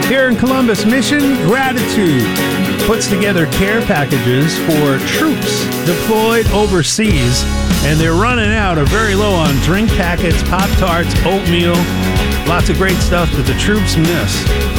Here in Columbus, Mission Gratitude puts together care packages for troops deployed overseas, and they're running out or very low on drink packets, Pop-Tarts, oatmeal, lots of great stuff that the troops miss.